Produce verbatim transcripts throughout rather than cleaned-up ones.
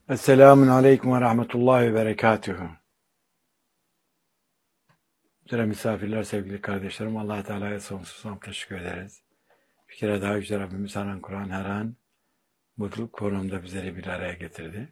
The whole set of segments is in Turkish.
Esselamun Aleyküm ve Rahmetullahi ve Berekatühü. Güzel misafirler, sevgili kardeşlerim, Allah Teala'ya sonsuz hamd teşekkür ederiz. Bir kere daha Yüce Rabbimiz her an Kur'an, her an mutluluk konumda bizleri bir araya getirdi.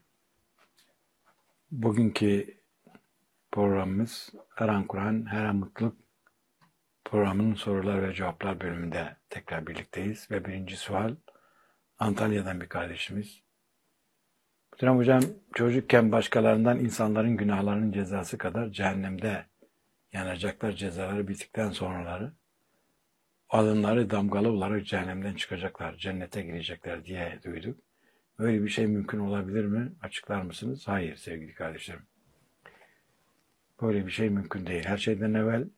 Bugünkü programımız her an Kur'an, her an mutluluk programının sorular ve cevaplar bölümünde tekrar birlikteyiz. Ve birinci sual Antalya'dan bir kardeşimiz. Muhterem hocam, çocukken başkalarından insanların günahlarının cezası kadar cehennemde yanacaklar, cezaları bittikten sonraları alınları damgalı olarak cehennemden çıkacaklar, cennete girecekler diye duyduk. Böyle bir şey mümkün olabilir mi? Açıklar mısınız? Hayır sevgili kardeşlerim. Böyle bir şey mümkün değil. Her şeyden evvel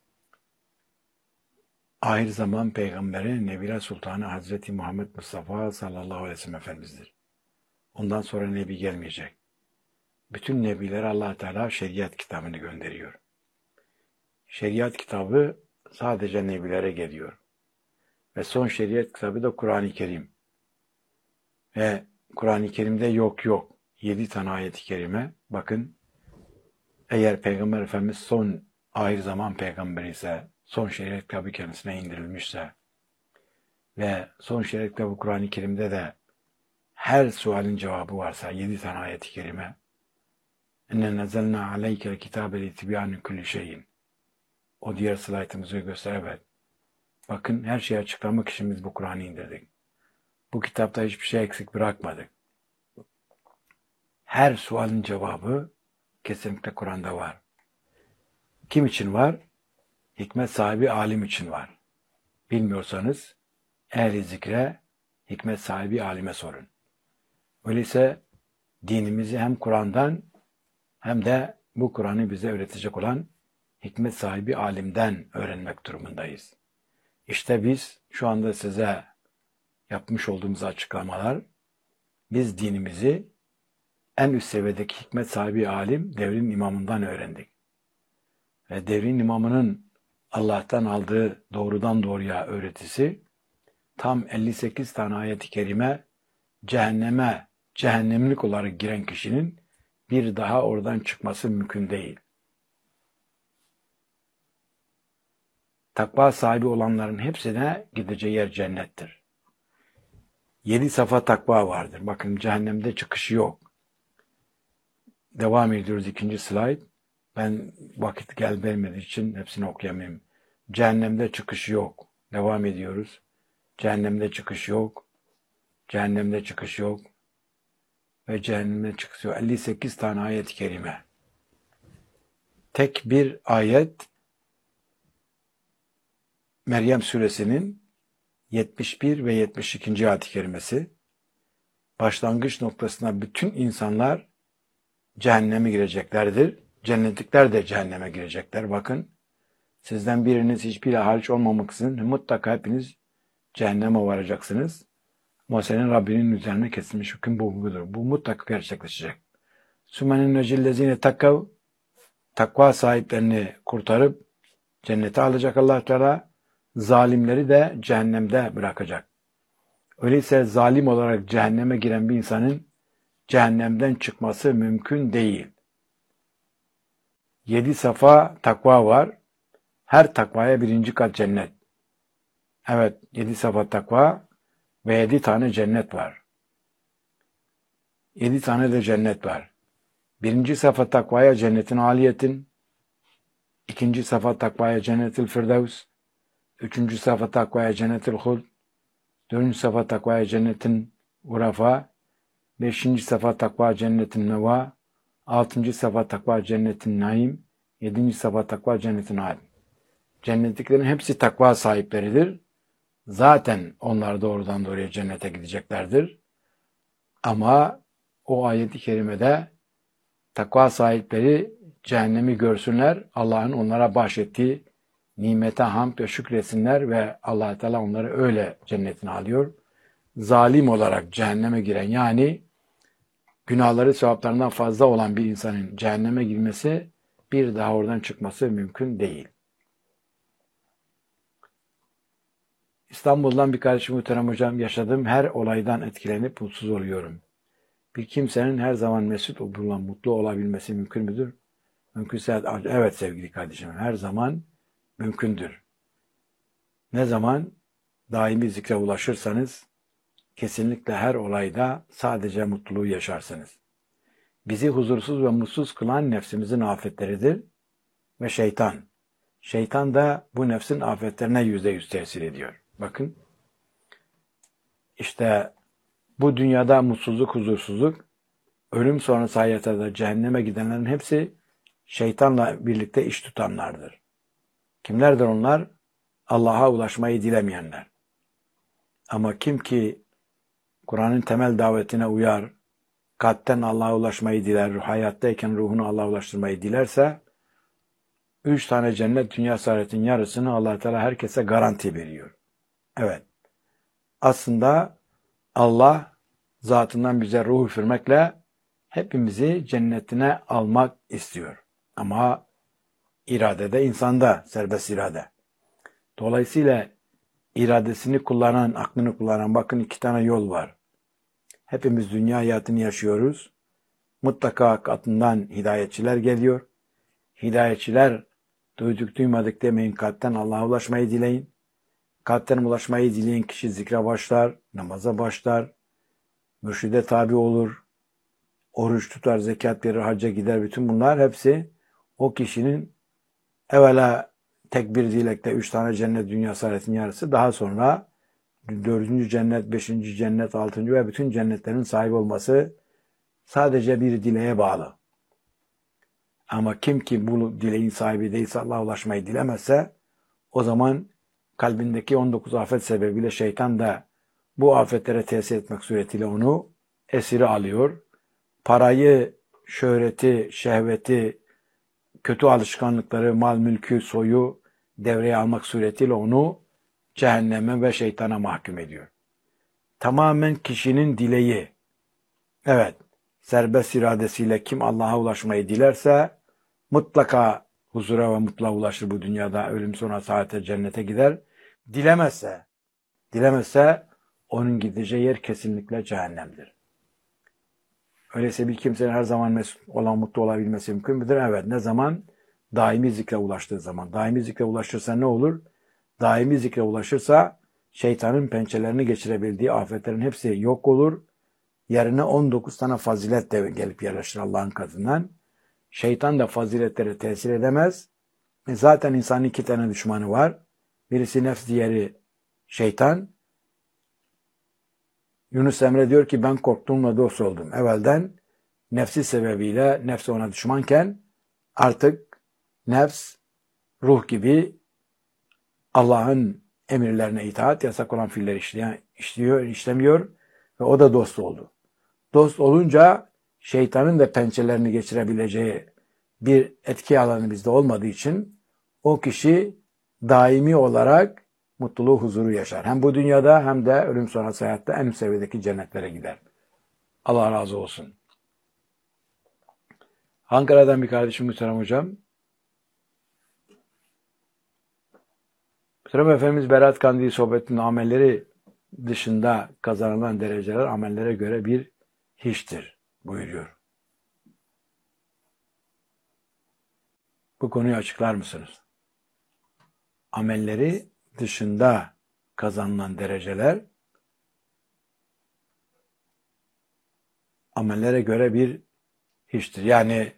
ahir zaman peygamberi Nebiler Sultanı Hazreti Muhammed Mustafa sallallahu aleyhi ve sellem Efendimiz'dir. Ondan sonra nebi gelmeyecek. Bütün nebilere Allah Teala şeriat kitabını gönderiyor. Şeriat kitabı sadece nebilere geliyor. Ve son şeriat kitabı da Kur'an-ı Kerim. Ve Kur'an-ı Kerim'de yok yok. Yedi tane ayet-i kerime. Bakın, eğer Peygamber Efendimiz son ahir zaman peygamberi ise, son şeriat kitabı kendisine indirilmişse ve son şeriat kitabı Kur'an-ı Kerim'de de her sualin cevabı varsa, yedi tane ayet-i kerime, اِنَّ نَزَلْنَا عَلَيْكَ الْكِتَابَ لِتِبْيَانِ كُلِّ şeyin. O diğer slaytımızı göster. Bakın, her şeyi açıklamak için biz bu Kur'an'ı indirdik. Bu kitapta hiçbir şey eksik bırakmadık. Her sualin cevabı kesinlikle Kur'an'da var. Kim için var? Hikmet sahibi alim için var. Bilmiyorsanız ehli zikre, hikmet sahibi alime sorun. Öyleyse dinimizi hem Kur'an'dan hem de bu Kur'an'ı bize öğretecek olan hikmet sahibi alimden öğrenmek durumundayız. İşte biz şu anda size yapmış olduğumuz açıklamalar, biz dinimizi en üst seviyedeki hikmet sahibi alim devrin imamından öğrendik. Ve devrin imamının Allah'tan aldığı doğrudan doğruya öğretisi tam elli sekiz tane ayet-i kerime cehenneme, cehennemlik olarak giren kişinin bir daha oradan çıkması mümkün değil. Takva sahibi olanların hepsine gideceği yer cennettir. Yedi safa takva vardır. Bakın, cehennemde çıkışı yok. Devam ediyoruz ikinci slide. Ben vakit gel vermediği için hepsini okuyamayayım. Cehennemde çıkış yok. Devam ediyoruz. Cehennemde çıkış yok. Cehennemde çıkış yok. Ve cehennemde çıkış yok. elli sekiz tane ayet-i kerime. Tek bir ayet Meryem suresinin yetmiş bir ve yetmiş ikinci ayet-i kerimesi. Başlangıç noktasına bütün insanlar cehenneme gireceklerdir. Cennetlikler de cehenneme girecekler. Bakın, sizden biriniz hiçbir hariç olmamaksızın mutlaka hepiniz cehenneme varacaksınız. Ama senin Rabbinin üzerine kesilmiş hüküm bu budur. Bu mutlaka gerçekleşecek. Sümenin necillezine takkav, takva sahiplerini kurtarıp cennete alacak Allah Teala, zalimleri de cehennemde bırakacak. Öyleyse zalim olarak cehenneme giren bir insanın cehennemden çıkması mümkün değil. Yedi safa takva var. Her takvaya birinci kat cennet. Evet, yedi safa takva ve yedi tane cennet var. Yedi tane de cennet var. Birinci safa takvaya cennetin aliyetin, ikinci safa takvaya cennetil firdevs, üçüncü safa takvaya cennetil huld, dördüncü safa takvaya cennetin urafa, beşinci safa takva cennetin neva, altıncı safa takva cennetin naim, yedinci safa takva cennetin alim. Cennetliklerin hepsi takva sahipleridir. Zaten onlar doğrudan doğruya cennete gideceklerdir. Ama o ayet-i kerimede takva sahipleri cehennemi görsünler, Allah'ın onlara bahşettiği nimete hamd ve şükretsinler ve Allah Teala onları öyle cennetine alıyor. Zalim olarak cehenneme giren, yani günahları sevaplarından fazla olan bir insanın cehenneme girmesi, bir daha oradan çıkması mümkün değil. İstanbul'dan bir kardeşim, muhterem hocam, yaşadığım her olaydan etkilenip mutsuz oluyorum. Bir kimsenin her zaman mesut olan, mutlu olabilmesi mümkün müdür? Mümkünse evet sevgili kardeşim, her zaman mümkündür. Ne zaman daimi zikre ulaşırsanız kesinlikle her olayda sadece mutluluğu yaşarsınız. Bizi huzursuz ve mutsuz kılan nefsimizin afetleridir ve şeytan. Şeytan da bu nefsin afetlerine yüzde yüz tesir ediyor. Bakın, işte bu dünyada mutsuzluk, huzursuzluk, ölüm sonrası hayatta da cehenneme gidenlerin hepsi şeytanla birlikte iş tutanlardır. Kimlerdir onlar? Allah'a ulaşmayı dilemeyenler. Ama kim ki Kur'an'ın temel davetine uyar, kalpten Allah'a ulaşmayı diler, hayattayken ruhunu Allah'a ulaştırmayı dilerse, üç tane cennet dünya saadetin yarısını Allah Teala herkese garanti veriyor. Evet. Aslında Allah zatından bize ruh üfürmekle hepimizi cennetine almak istiyor. Ama irade de insanda, serbest irade. Dolayısıyla iradesini kullanan, aklını kullanan, bakın iki tane yol var. Hepimiz dünya hayatını yaşıyoruz. Mutlaka katından hidayetçiler geliyor. Hidayetçiler duyduk duymadık demeyin, kalpten Allah'a ulaşmayı dileyin. Kalpten ulaşmayı dileyen kişi zikre başlar, namaza başlar, mürşide tabi olur, oruç tutar, zekat verir, hacca gider. Bütün bunlar hepsi o kişinin evvela tek bir dilekte üç tane cennet dünya saadetin yarısı, daha sonra dördüncü cennet, beşinci cennet, altıncı ve bütün cennetlerin sahibi olması sadece bir dileğe bağlı. Ama kim ki bu dileğin sahibi değilse, Allah'a ulaşmayı dilemezse, o zaman kalbindeki on dokuz afet sebebiyle şeytan da bu afetlere tesir etmek suretiyle onu esiri alıyor. Parayı, şöhreti, şehveti, kötü alışkanlıkları, mal, mülkü, soyu devreye almak suretiyle onu cehenneme ve şeytana mahkum ediyor. Tamamen kişinin dileği. Evet, serbest iradesiyle kim Allah'a ulaşmayı dilerse mutlaka huzura ve mutluluğa ulaşır bu dünyada, ölüm sonra saate cennete gider. Dilemezse, dilemezse onun gideceği yer kesinlikle cehennemdir. Öyleyse bir kimsenin her zaman mesut olan, mutlu olabilmesi mümkün müdür? Evet. Ne zaman? Daimi zikre ulaştığı zaman. Daimi zikre ulaşırsa ne olur? Daimi zikre ulaşırsa şeytanın pençelerini geçirebildiği afetlerin hepsi yok olur. Yerine on dokuz tane fazilet de gelip yerleşir Allah'ın katından. Şeytan da faziletlere tesir edemez. E zaten insanın iki tane düşmanı var. Birisi nefs, diğeri şeytan. Yunus Emre diyor ki ben korktuğumla dost oldum. Evvelden nefsi sebebiyle nefs ona düşmanken artık nefs ruh gibi Allah'ın emirlerine itaat, yasak olan fiilleri işleyen, işliyor, işlemiyor ve o da dost oldu. Dost olunca şeytanın da pençelerini geçirebileceği bir etki alanı bizde olmadığı için o kişi daimi olarak mutluluğu, huzuru yaşar. Hem bu dünyada hem de ölüm sonrası hayatta en üst seviyedeki cennetlere gider. Allah razı olsun. Ankara'dan bir kardeşim Muhterem Hocam. Muhterem Efendimiz Berat Kandili sohbetinin amelleri dışında kazanılan dereceler amellere göre bir hiçtir buyuruyor. Bu konuyu açıklar mısınız? Amelleri dışında kazanılan dereceler amellere göre bir hiçtir. Yani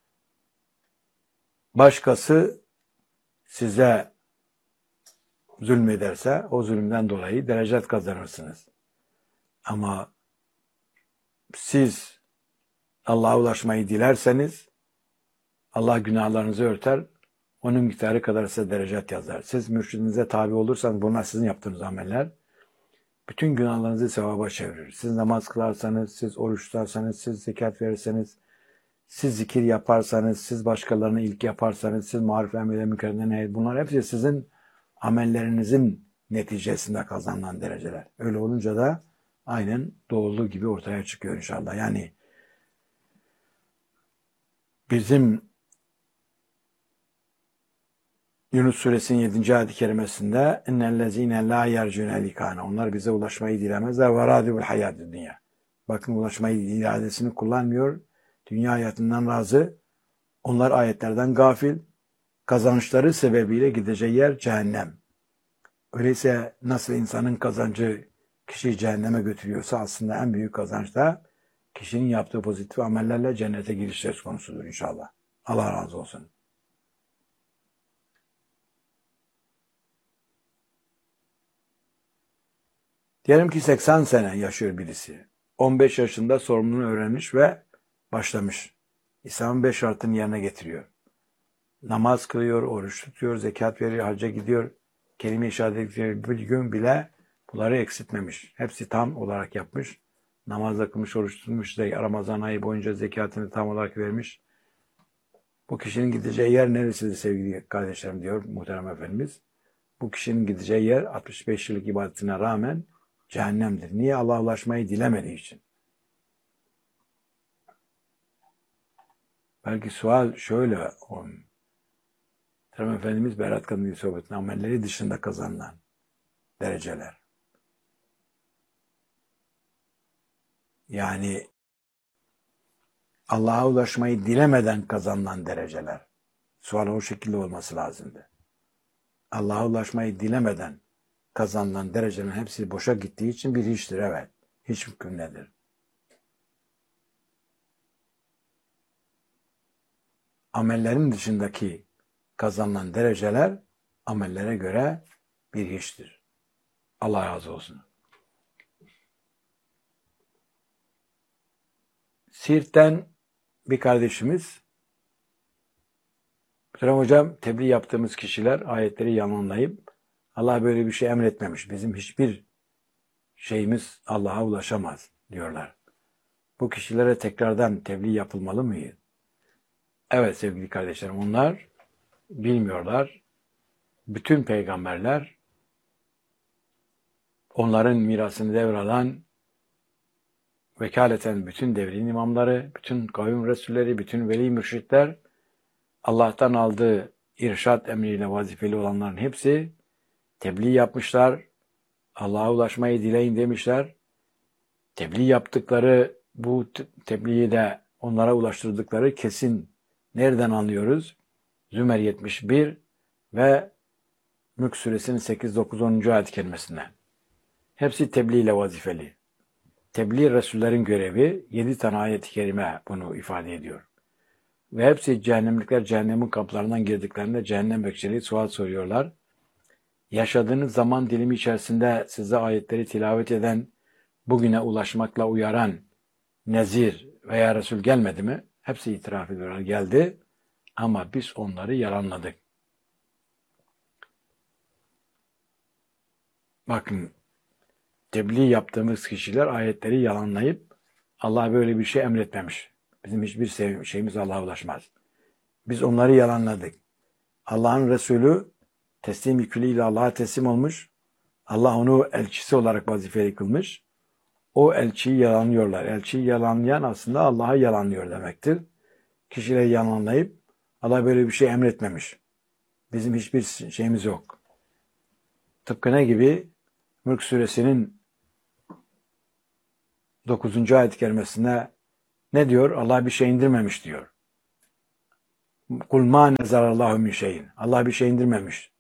başkası size zulmederse o zulümden dolayı derecet kazanırsınız. Ama siz Allah'a ulaşmayı dilerseniz Allah günahlarınızı örter, onun miktarı kadar size derecet yazar. Siz mürşidinize tabi olursanız bunlar sizin yaptığınız ameller. Bütün günahlarınızı sevaba çevirir. Siz namaz kılarsanız, siz oruç tutarsanız, siz zekat verirseniz, siz zikir yaparsanız, siz başkalarına iyilik yaparsanız, siz marif emrine mükemmel nehir, bunlar hepsi sizin amellerinizin neticesinde kazanılan dereceler. Öyle olunca da aynen doğruluğu gibi ortaya çıkıyor inşallah. Yani bizim Yunus Suresinin yedinci ayet-i kerimesinde اِنَّ الَّذ۪ينَ لَا يَرْجُونَ لِكَانَ onlar bize ulaşmayı dilemezler. وَرَادِبُ الْحَيَاتِ dünya. Bakın ulaşmayı iradesini kullanmıyor. Dünya hayatından razı. Onlar ayetlerden gafil. Kazançları sebebiyle gideceği yer cehennem. Öyleyse nasıl insanın kazancı kişiyi cehenneme götürüyorsa aslında en büyük kazanç da kişinin yaptığı pozitif amellerle cennete giriş söz konusudur inşallah. Allah razı olsun. Diyelim ki seksen sene yaşıyor birisi. on beş yaşında sorumluluğunu öğrenmiş ve başlamış. İslam'ın beş şartını yerine getiriyor. Namaz kılıyor, oruç tutuyor, zekat veriyor, hacca gidiyor. Kelime-i şehadet bir gün bile bunları eksiltmemiş. Hepsi tam olarak yapmış. Namaz kılmış, oruç tutmuş, Ramazan ayı boyunca zekatını tam olarak vermiş. Bu kişinin gideceği yer neresidir sevgili kardeşlerim diyor muhterem Efendimiz. Bu kişinin gideceği yer altmış beş yıllık ibadetine rağmen cehennemdir. Niye? Allah'a ulaşmayı dilemediği için. Belki sual şöyle olmuş. Muhterem Efendimiz Berat Kandili sohbetinin amelleri dışında kazanılan dereceler. Yani Allah'a ulaşmayı dilemeden kazanılan dereceler. Sual o şekilde olması lazımdı. Allah'a ulaşmayı dilemeden kazanılan derecelerin hepsi boşa gittiği için bir hiçtir, evet. Hiç hüküm nedir? Amellerin dışındaki kazanılan dereceler amellere göre bir hiçtir. Allah razı olsun. Siirt'ten bir kardeşimiz, Muhterem hocam, tebliğ yaptığımız kişiler ayetleri yalanlayıp Allah böyle bir şey emretmemiş. Bizim hiçbir şeyimiz Allah'a ulaşamaz diyorlar. Bu kişilere tekrardan tebliğ yapılmalı mı? Evet sevgili kardeşlerim, onlar bilmiyorlar. Bütün peygamberler, onların mirasını devralan, vekaleten bütün devrin imamları, bütün kavim resulleri, bütün veli mürşitler, Allah'tan aldığı irşad emriyle vazifeli olanların hepsi tebliğ yapmışlar. Allah'a ulaşmayı dileyin demişler. Tebliğ yaptıkları bu tebliği de onlara ulaştırdıkları kesin. Nereden anlıyoruz? Zümer yetmiş bir ve Mülk suresinin sekiz, dokuz, onuncu ayet kelimesinden. Hepsi tebliğ ile vazifeli. Tebliğ Resullerin görevi, yedi tane ayet-i kerime bunu ifade ediyor. Ve hepsi cehennemlikler cehennemin kapılarından girdiklerinde cehennem bekçileri sual soruyorlar. Yaşadığınız zaman dilimi içerisinde size ayetleri tilavet eden, bugüne ulaşmakla uyaran nezir veya Resul gelmedi mi? Hepsi itiraf ediyorlar. Geldi ama biz onları yalanladık. Bakın, tebliğ yaptığımız kişiler ayetleri yalanlayıp Allah böyle bir şey emretmemiş. Bizim hiçbir şeyimiz Allah'a ulaşmaz. Biz onları yalanladık. Allah'ın Resulü teslim yüküyle Allah'a teslim olmuş. Allah onu elçisi olarak vazifeli kılmış. O elçiyi yalanlıyorlar. Elçiyi yalanlayan aslında Allah'a yalanlıyor demektir. Kişileri yalanlayıp Allah böyle bir şey emretmemiş. Bizim hiçbir şeyimiz yok. Tıpkı ne gibi? Mülk suresinin dokuzuncu ayet-i kerimesinde ne diyor? Allah bir şey indirmemiş diyor. Kul ma nezarallahu min şeyin. Allah bir şey indirmemiş.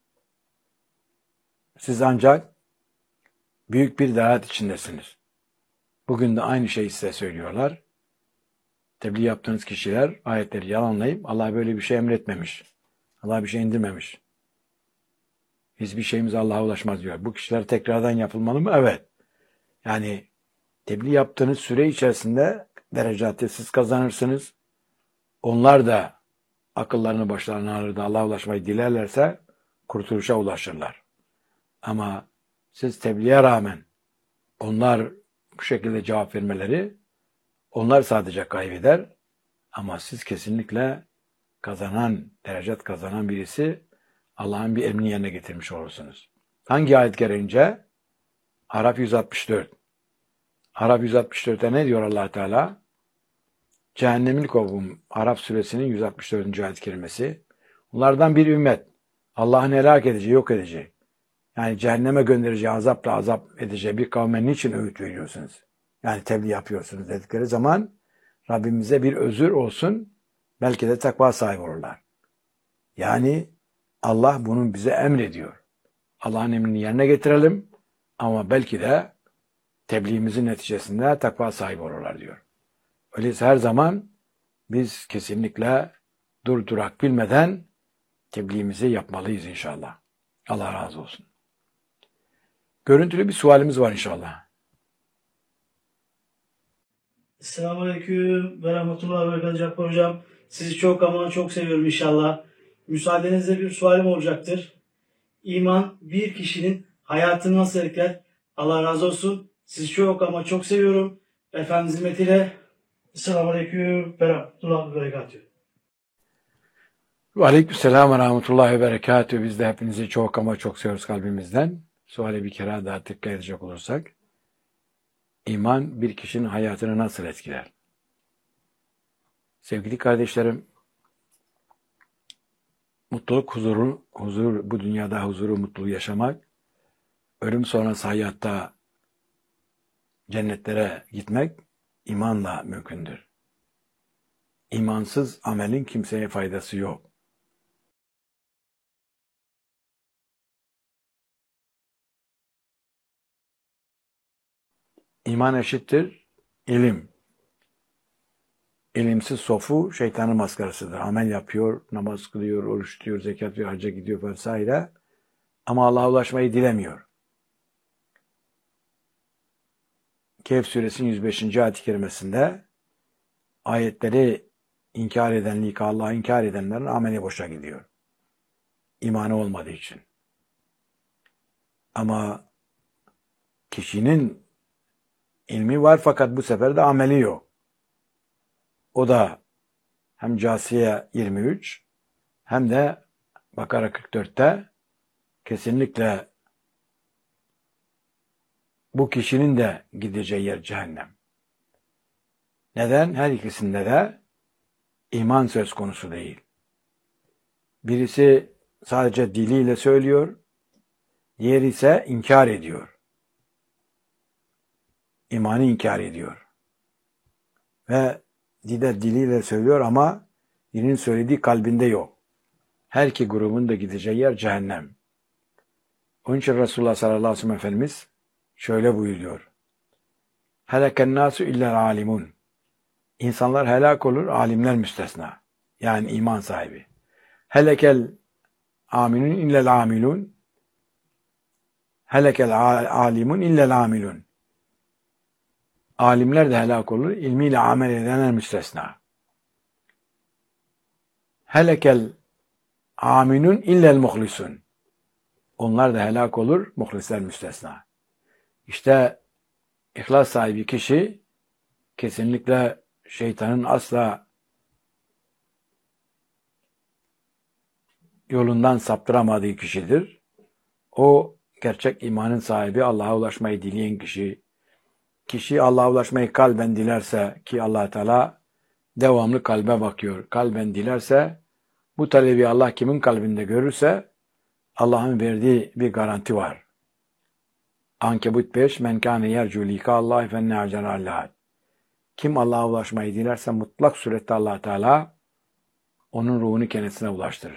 Siz ancak büyük bir dalalet içindesiniz. Bugün de aynı şeyi size söylüyorlar. Tebliğ yaptığınız kişiler ayetleri yalanlayıp Allah böyle bir şey emretmemiş. Allah bir şey indirmemiş. Hiçbir şeyimiz Allah'a ulaşmaz diyor. Bu kişiler tekrardan yapılmalı mı? Evet. Yani tebliğ yaptığınız süre içerisinde derecatı siz kazanırsınız. Onlar da akıllarını başlarına alır da Allah'a ulaşmayı dilerlerse kurtuluşa ulaşırlar. Ama siz tebliğe rağmen onlar bu şekilde cevap vermeleri, onlar sadece kaybeder ama siz kesinlikle kazanan, derecat kazanan birisi Allah'ın bir emrini yerine getirmiş olursunuz. Hangi ayet gereğince? Araf yüz altmış dört. Araf yüz altmış dörtte ne diyor Allah Teala? Cehennemin kovum. Araf suresinin yüz altmış dördüncü ayet kelimesi. Bunlardan bir ümmet. Allah'ın helak edeceği, yok edeceği. Yani cehenneme göndereceği, azapla azap edeceği bir kavme niçin öğüt veriyorsunuz? Yani tebliğ yapıyorsunuz dedikleri zaman Rabbimize bir özür olsun. Belki de takva sahibi olurlar. Yani Allah bunu bize emrediyor. Allah'ın emrini yerine getirelim ama belki de tebliğimizin neticesinde takva sahibi olurlar diyor. Öyleyse her zaman biz kesinlikle durdurak bilmeden tebliğimizi yapmalıyız inşallah. Allah razı olsun. Görüntülü bir sualimiz var inşallah. Selamünaleyküm ve rahmetullahi ve berekatuhu Cabbar Hocam. Sizi çok ama çok seviyorum inşallah. Müsaadenizle bir sualim olacaktır. İman bir kişinin hayatını nasıl etkiler? Allah razı olsun. Sizi çok ama çok seviyorum. Efendimiz hizmetiyle. Selamünaleyküm ve rahmetullahi ve berekatuhu. Ve aleykümselam ve rahmetullahi ve berekatuhu. Biz de hepinizi çok ama çok seviyoruz kalbimizden. Suale bir kere daha tekrar edecek olursak. İman bir kişinin hayatını nasıl etkiler? Sevgili kardeşlerim, mutluluk, huzuru, huzur, bu dünyada huzuru, mutluluğu yaşamak, ölüm sonrası hayatta cennetlere gitmek imanla mümkündür. İmansız amelin kimseye faydası yok. İman eşittir ilim. İlimsiz sofu şeytanın maskarasıdır. Amel yapıyor, namaz kılıyor, oruç tutuyor, zekat veriyor, hacca gidiyor vesaire. Ama Allah'a ulaşmayı dilemiyor. Kehf suresinin yüz beşinci ayet-i kerimesinde ayetleri inkar edenlik, Allah'ı inkar edenlerin ameli boşa gidiyor. İmanı olmadığı için. Ama kişinin ilmi var fakat bu sefer de ameli yok. O da hem Câsiye yirmi üç hem de Bakara kırk dörtte kesinlikle bu kişinin de gideceği yer cehennem. Neden? Her ikisinde de iman söz konusu değil. Birisi sadece diliyle söylüyor, diğeri ise inkar ediyor. İmanı inkar ediyor. Ve dide diliyle söylüyor ama dilinin söylediği kalbinde yok. Her iki grubun da gideceği yer cehennem. Onun için Resulullah sallallahu aleyhi ve sellem Efendimiz şöyle buyuruyor. Heleken nasu illel alimun. İnsanlar helak olur, alimler müstesna. Yani iman sahibi. Helekel aminun illel amilun. Helekel alimun illel amilun. Alimler de helak olur, ilmiyle amel edenler müstesna. Helekel aminun illel muhlisun. Onlar da helak olur, muhlisler müstesna. İşte ihlas sahibi kişi kesinlikle şeytanın asla yolundan saptıramadığı kişidir. O gerçek imanın sahibi, Allah'a ulaşmayı dileyen kişi. Kişi Allah'a ulaşmayı kalben dilerse ki Allah Teala devamlı kalbe bakıyor. Kalben dilerse bu talebi Allah kimin kalbinde görürse Allah'ın verdiği bir garanti var. Ankebut beş men kâne yercû likâllâhi fenne acerallâh. Kim Allah'a ulaşmayı dilerse mutlak surette Allah Teala onun ruhunu kendisine ulaştırır.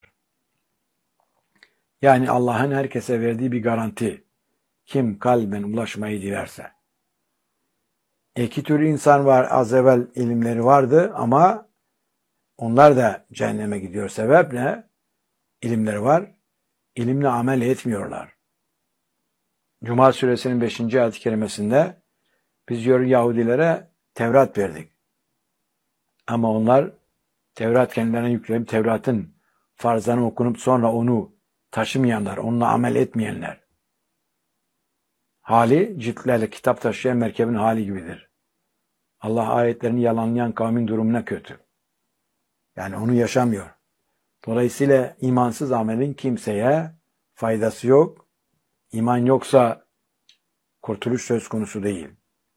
Yani Allah'ın herkese verdiği bir garanti. Kim kalben ulaşmayı dilerse. İki tür insan var. Az evvel ilimleri vardı ama onlar da cehenneme gidiyor. Sebep ne? İlimleri var. İlimle amel etmiyorlar. Cuma suresinin beşinci ayet-i kerimesinde biz diyor Yahudilere Tevrat verdik. Ama onlar Tevrat kendilerine yüklenip Tevrat'ın farzlarını okunup sonra onu taşımayanlar, onunla amel etmeyenler. Hali ciltlerle kitap taşıyan merkebin hali gibidir. Allah ayetlerini yalanlayan kavmin durumu ne kötü. Yani onu yaşamıyor. Dolayısıyla imansız amelin kimseye faydası yok. İman yoksa kurtuluş söz konusu değil.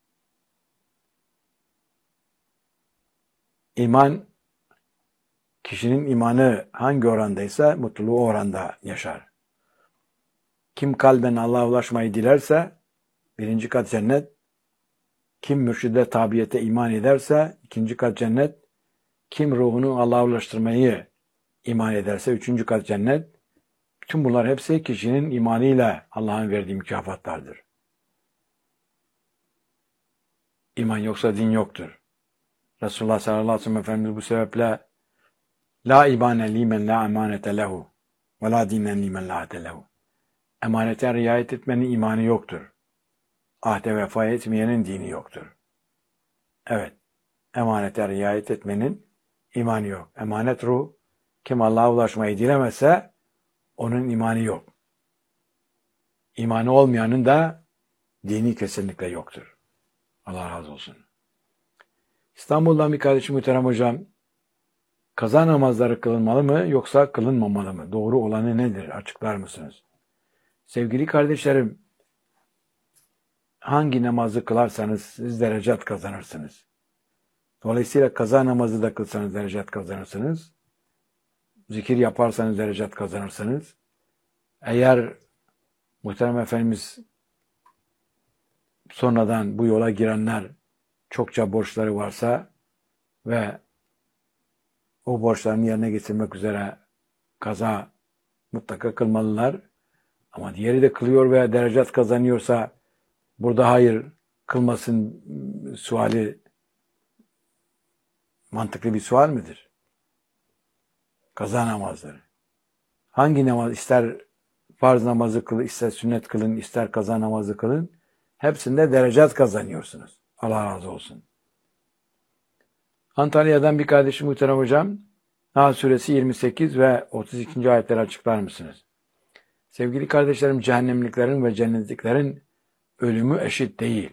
İman, kişinin imanı hangi orandaysa mutluluğu o oranda yaşar. Kim kalben Allah'a ulaşmayı dilerse birinci kat cennet, Kim mürşide tabiyete iman ederse ikinci kat cennet. Kim ruhunu Allah'a ulaştırmayı iman ederse üçüncü kat cennet. Bütün bunlar hepsi kişinin imanıyla Allah'ın verdiği mükafatlardır. İman yoksa din yoktur. Resulullah sallallahu aleyhi ve sellem Efendimiz bu sebeple la imane limen la emanete lehu ve la dinen limen la ahde lehu. Emanete riayet etmenin imanı yoktur. Ahde vefa etmeyenin dini yoktur. Evet, emanete riayet etmenin imanı yok. Emanet ruh, kim Allah'a ulaşmayı dilemezse onun imanı yok. İmanı olmayanın da dini kesinlikle yoktur. Allah razı olsun. İstanbul'dan bir kardeşim muhterem hocam, kaza namazları kılınmalı mı yoksa kılınmamalı mı? Doğru olanı nedir? Açıklar mısınız? Sevgili kardeşlerim, hangi namazı kılarsanız siz derecat kazanırsınız. Dolayısıyla kaza namazı da kılsanız derecat kazanırsınız. Zikir yaparsanız derecat kazanırsınız. Eğer muhterem Efendimiz sonradan bu yola girenler çokça borçları varsa ve o borçlarını yerine getirmek üzere kaza mutlaka kılmalılar. Ama diğeri de kılıyor veya derecat kazanıyorsa burada hayır kılmasın suali mantıklı bir sual midir? Kaza namazları. Hangi namaz, ister farz namazı kılın, ister sünnet kılın, ister kaza namazı kılın, hepsinde derecat kazanıyorsunuz. Allah razı olsun. Antalya'dan bir kardeşim muhterem hocam, Nahl suresi yirmi sekiz ve otuz ikinci ayetleri açıklar mısınız? Sevgili kardeşlerim, cehennemliklerin ve cennetliklerin ölümü eşit değil.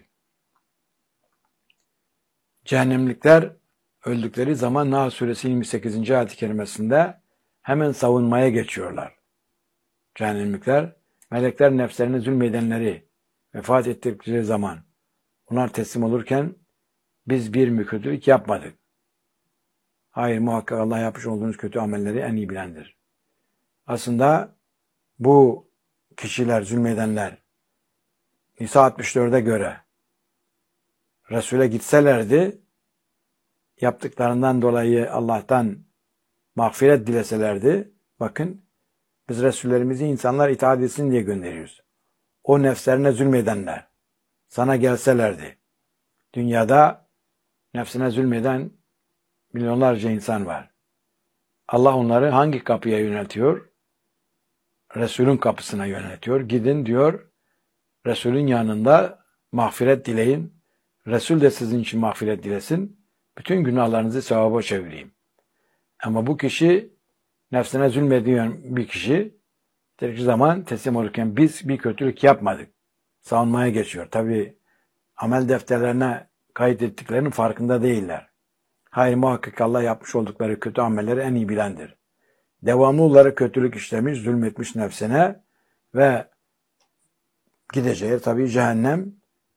Cehennemlikler öldükleri zaman Nahl suresi yirmi sekizinci ayet-i kerimesinde hemen savunmaya geçiyorlar. Cehennemlikler, melekler nefslerine zulmedenleri vefat ettikleri zaman onlar teslim olurken biz bir kötülük yapmadık. Hayır, muhakkak Allah yapmış olduğunuz kötü amelleri en iyi bilendir. Aslında bu kişiler, zulmedenler Nisa altmış dörde göre Resul'e gitselerdi, yaptıklarından dolayı Allah'tan mağfiret dileselerdi, bakın biz Resullerimizi insanlar itaat etsin diye gönderiyoruz. O nefslerine zulmedenler sana gelselerdi, dünyada nefsine zulmeden milyonlarca insan var. Allah onları hangi kapıya yöneltiyor? Resulün kapısına yöneltiyor. Gidin diyor, Resulün yanında mağfiret dileyin. Resul de sizin için mağfiret dilesin. Bütün günahlarınızı sevaba çevireyim. Ama bu kişi nefsine zulmediyor bir kişi bir zaman teslim olurken biz bir kötülük yapmadık. Savunmaya geçiyor. Tabi amel defterlerine kaydettiklerinin farkında değiller. Hayır, muhakkak Allah yapmış oldukları kötü amelleri en iyi bilendir. Devamlı olarak kötülük işlemiş, zulmetmiş nefsine ve gideceği tabii cehennem.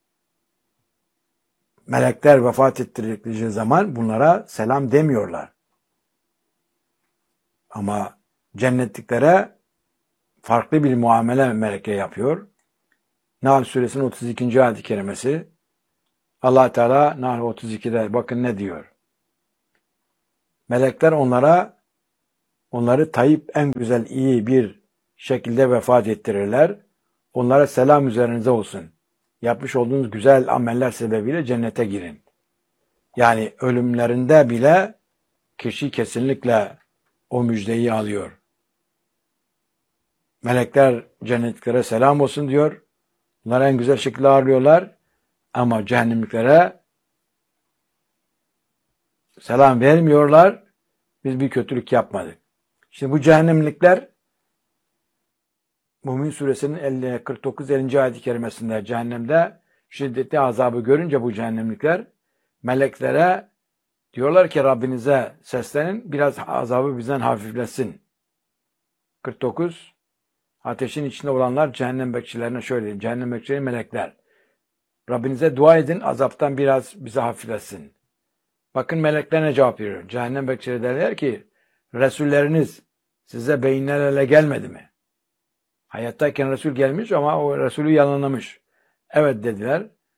Melekler vefat ettirdikleri zaman bunlara selam demiyorlar. Ama cennetliklere farklı bir muamele meleke yapıyor. Nahl suresinin otuz ikinci ayet-i kerimesi. Allah Teala Nahl otuz ikide bakın ne diyor. Melekler onlara onları tayyip en güzel iyi bir şekilde vefat ettirirler. Onlara selam üzerinize olsun. Yapmış olduğunuz güzel ameller sebebiyle cennete girin. Yani ölümlerinde bile kişi kesinlikle o müjdeyi alıyor. Melekler cennetliklere selam olsun diyor. Bunları en güzel şekilde ağırlıyorlar. Ama cehennemliklere selam vermiyorlar. Biz bir kötülük yapmadık. Şimdi bu cehennemlikler Mümin suresinin kırk dokuz ellinci ayet-i kerimesinde cehennemde şiddetli azabı görünce bu cehennemlikler meleklere diyorlar ki Rabbinize seslenin, biraz azabı bizden hafiflesin. kırk dokuz ateşin içinde olanlar cehennem bekçilerine şöyle diyeyim. Cehennem bekçileri melekler. Rabbinize dua edin, azaptan biraz bize hafiflesin. Bakın melekler ne cevap veriyor? Cehennem bekçileri derler ki Resulleriniz size beyinlerle gelmedi mi? Hayattayken Resul gelmiş ama o Resulü yalanlamış. Evet dediler.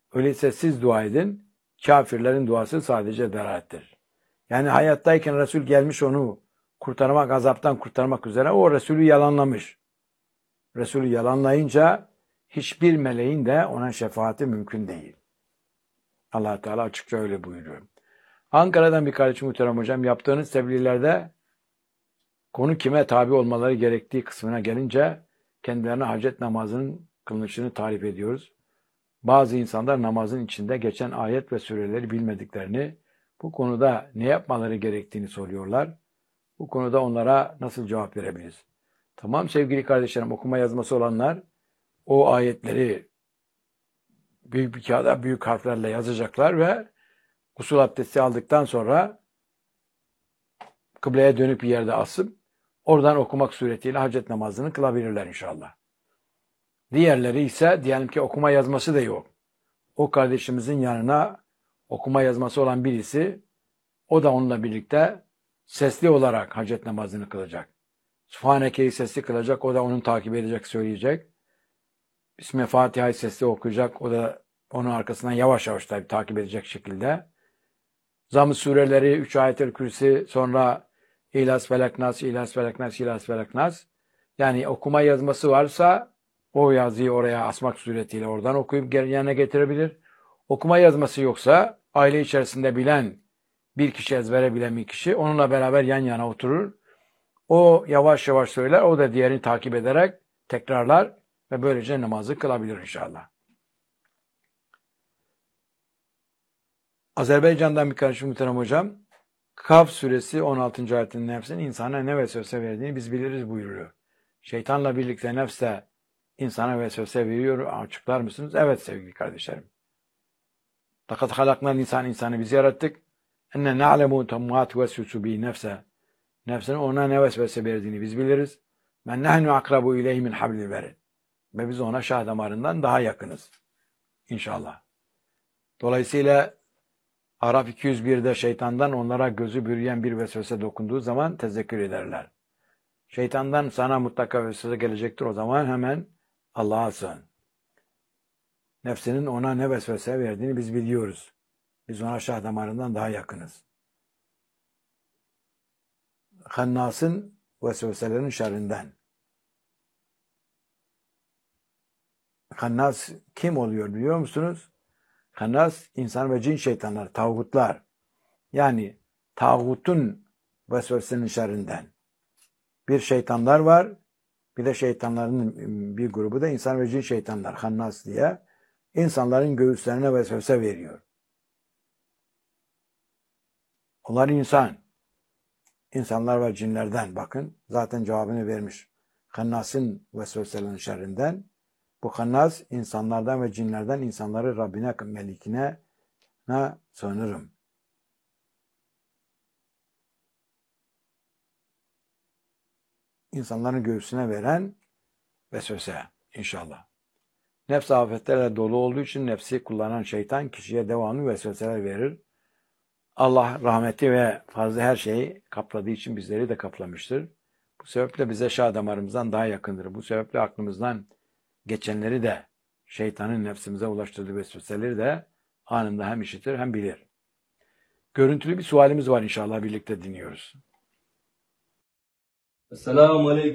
Öyleyse siz dua edin. Kafirlerin duası sadece delalettir. Yani hayattayken Resul gelmiş onu kurtarmak, azaptan kurtarmak üzere o Resulü yalanlamış. Resulü yalanlayınca hiçbir meleğin de ona şefaati mümkün değil. Allah Teala açıkça öyle buyuruyor. Ankara'dan bir kardeşim muhterem hocam, yaptığınız tebliğlerde konu kime tabi olmaları gerektiği kısmına gelince kendilerine hacet namazının kılınışını tarif ediyoruz. Bazı insanlar namazın içinde geçen ayet ve sureleri bilmediklerini, bu konuda ne yapmaları gerektiğini soruyorlar. Bu konuda onlara nasıl cevap verebiliriz? Tamam sevgili kardeşlerim, okuma yazması olanlar o ayetleri büyük bir kağıda büyük harflerle yazacaklar ve gusül abdesti aldıktan sonra kıbleye dönüp bir yerde asıp oradan okumak suretiyle hacet namazını kılabilirler inşallah. Diğerleri ise diyelim ki okuma yazması da yok. O kardeşimizin yanına okuma yazması olan birisi, o da onunla birlikte sesli olarak hacet namazını kılacak. Sübhaneke'yi sesli kılacak, o da onun takip edecek, söyleyecek. Bismillah Fatiha'yı sesli okuyacak, o da onun arkasından yavaş yavaş tabii takip edecek şekilde. Zamm-ı sureleri, üç ayet-el kürsi, sonra İhlas Felak Nas, İhlas Felak Nas, İhlas Felak Nas. Yani okuma yazması varsa o yazıyı oraya asmak suretiyle oradan okuyup yerine getirebilir. Okuma yazması yoksa aile içerisinde bilen bir kişi, ezbere bilen bir kişi onunla beraber yan yana oturur. O yavaş yavaş söyler, o da diğerini takip ederek tekrarlar ve böylece namazı kılabilir inşallah. Azerbaycan'dan bir kardeşim muhterem hocam, Kaf suresi on altıncı ayetinin nefsin insana ne vesvese verdiğini biz biliriz buyuruyor. Şeytanla birlikte nefs de insana vesvese veriyor. Açıklar mısınız? Evet sevgili kardeşlerim. Fakat halaknal insan insanı biz yarattık. Enne na'lemu tammat vesvesu bi nefse. Nefsinin ona ne vesvese verdiğini biz biliriz. Men nahnu akrabu ileyhi min hablil verid. Ve biz ona şah damarından daha yakınız. İnşallah. Dolayısıyla Araf iki yüz bir'de şeytandan onlara gözü bürüyen bir vesvese dokunduğu zaman tezekkür ederler. Şeytandan sana mutlaka vesvese gelecektir, o zaman hemen Allah'a sığın. Nefsinin ona ne vesvese verdiğini biz biliyoruz. Biz ona şah damarından daha yakınız. Hannas'ın vesveselerin şerrinden. Hannas kim oluyor biliyor musunuz? Hannas insan ve cin şeytanlar, tağutlar. Yani tağutun vesvesesinin şerrinden. Bir şeytanlar var, bir de şeytanların bir grubu da insan ve cin şeytanlar, Hannas diye. İnsanların göğüslerine vesvese veriyor. Onlar insan. İnsanlar ve cinlerden bakın. Zaten cevabını vermiş. Hannas'ın vesveselerinin şerrinden. Bu Hannas insanlardan ve cinlerden insanları Rabbine, Melikine sığınırım. İnsanların göğsüne veren vesvese inşallah. Nefs afetlerle dolu olduğu için nefsi kullanan şeytan kişiye devamlı vesveseler verir. Allah rahmeti ve fazla her şeyi kapladığı için bizleri de kaplamıştır. Bu sebeple bize şah damarımızdan daha yakındır. Bu sebeple aklımızdan geçenleri de şeytanın nefsimize ulaştırdığı vesveseleri de anında hem işitir hem bilir. Görüntülü bir sualimiz var inşallah birlikte dinliyoruz. Esselamu Aleyküm.